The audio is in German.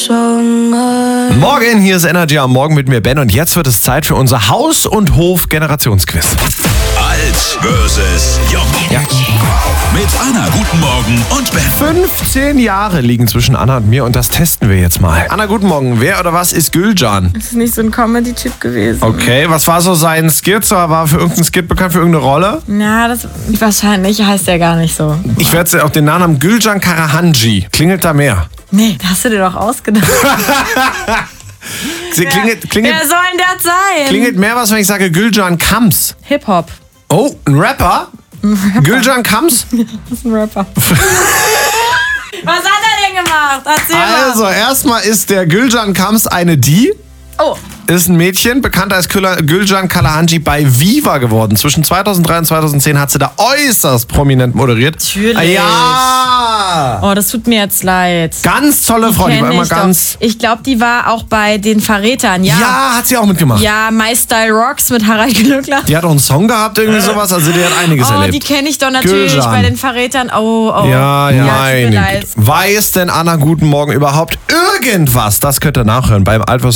Morgen, hier ist Energy am Morgen mit mir, Ben. Und jetzt wird es Zeit für unser Haus- und Hof-Generationsquiz. Alt versus Jung. Ja. Mit Anna, guten Morgen und Ben. 15 Jahre liegen zwischen Anna und mir und das testen wir jetzt mal. Anna, guten Morgen. Wer oder was ist Gülcan? Das ist nicht so ein Comedy-Typ gewesen. Okay, was war so sein Skit? War er für irgendeinen Skit bekannt, für irgendeine Rolle? Na, das wahrscheinlich heißt der gar nicht so. Ich werde auch den Nachnamen Gülcan Karahanji. Klingelt da mehr? Nee, das hast du dir doch ausgedacht. Klingelt Wer soll denn das sein? klingelt mehr was, wenn ich sage Gülcan Kams. Hip-Hop. Oh, ein Rapper? Gülcan Kams? Das ist ein Rapper. Was hat er denn gemacht? Erzähl mal. Also, erstmal ist der Gülcan Kams eine Die. Oh, Ist ein Mädchen, bekannt als Gülcan Karahanji bei Viva geworden. Zwischen 2003 und 2010 hat sie da äußerst prominent moderiert. Natürlich. Ja! oh, das tut mir jetzt leid. Ganz tolle Frau, die war Kenn immer ich ganz... doch. Ich glaube, die war auch bei den Verrätern, ja. Ja, hat sie auch mitgemacht. Ja, My Style Rocks mit Harald Glöckler. Die hat auch einen Song gehabt, irgendwie sowas, also die hat einiges Oh, erlebt. die kenne ich doch natürlich Gülcan. bei den Verrätern. Oh. Ja, tut mir meine leid. Güte. Weiß denn Anna guten Morgen überhaupt irgendwas? Das könnt ihr nachhören beim Alt